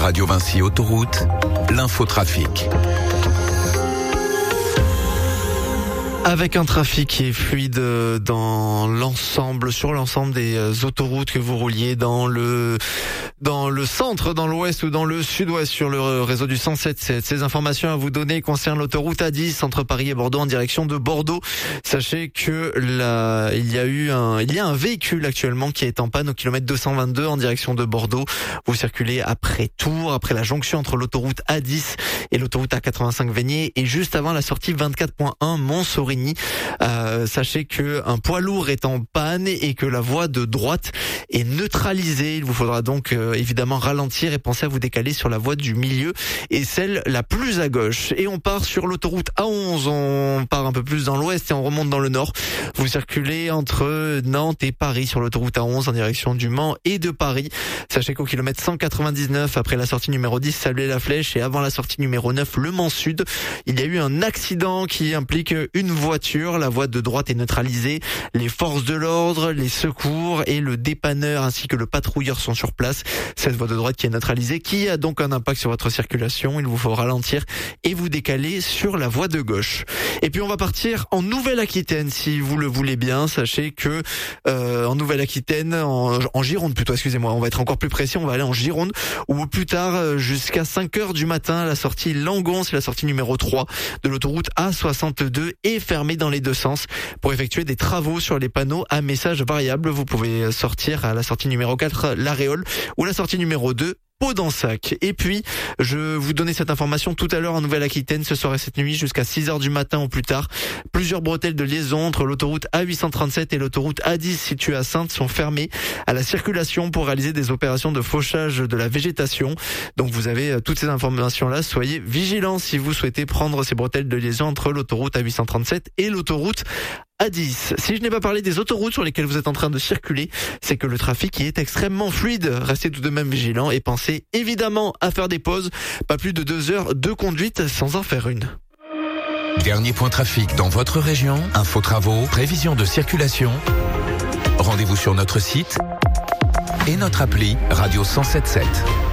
Radio Vinci Autoroute, l'infotrafic. Avec un trafic qui est fluide sur l'ensemble des autoroutes, que vous rouliez dans le centre, dans l'ouest ou dans le sud-ouest sur le réseau du 107.7. Ces informations à vous donner concernent l'autoroute A10 entre Paris et Bordeaux en direction de Bordeaux. Sachez que il y a un véhicule actuellement qui est en panne au kilomètre 222 en direction de Bordeaux. Vous circulez après Tours, après la jonction entre l'autoroute A10 et l'autoroute A85 Vénier et juste avant la sortie 24.1 Montsorigny. Sachez que un poids lourd est en panne et que la voie de droite est neutralisée. Il vous faudra donc évidemment ralentir et penser à vous décaler sur la voie du milieu et celle la plus à gauche. Et on part sur l'autoroute A11, on part un peu plus dans l'ouest et on remonte dans le nord. Vous circulez entre Nantes et Paris sur l'autoroute A11 en direction du Mans et de Paris. Sachez qu'au kilomètre 199, après la sortie numéro 10, Sablé-la-Flèche et avant la sortie numéro 9, Le Mans Sud, il y a eu un accident qui implique une voiture. La voie de droite est neutralisée. Les forces de l'ordre, les secours et le dépanneur ainsi que le patrouilleur sont sur place. Cette voie de droite qui est neutralisée, qui a donc un impact sur votre circulation. Il vous faut ralentir et vous décaler sur la voie de gauche. Et puis on va partir en Nouvelle-Aquitaine si vous le voulez bien. Sachez que en Nouvelle-Aquitaine, en Gironde plutôt, excusez-moi, on va être encore plus précis, on va aller en Gironde où au plus tard jusqu'à 5h du matin, la sortie Langon, c'est la sortie numéro 3 de l'autoroute A62 est fermée dans les deux sens pour effectuer des travaux sur les panneaux à message variable. Vous pouvez sortir à la sortie numéro 4 l'Aréole ou la sortie numéro 2 Pau-d'Ensac. Et puis, je vous donnais cette information tout à l'heure en Nouvelle-Aquitaine, ce soir et cette nuit jusqu'à 6h du matin ou plus tard. Plusieurs bretelles de liaison entre l'autoroute A837 et l'autoroute A10 située à Saintes sont fermées à la circulation pour réaliser des opérations de fauchage de la végétation. Donc vous avez toutes ces informations-là. Soyez vigilants si vous souhaitez prendre ces bretelles de liaison entre l'autoroute A837 et l'autoroute A10. Si je n'ai pas parlé des autoroutes sur lesquelles vous êtes en train de circuler, c'est que le trafic y est extrêmement fluide. Restez tout de même vigilants et pensez évidemment à faire des pauses. Pas plus de 2 heures de conduite sans en faire une. Dernier point trafic dans votre région, info travaux, prévision de circulation. Rendez-vous sur notre site et notre appli Radio 107.7.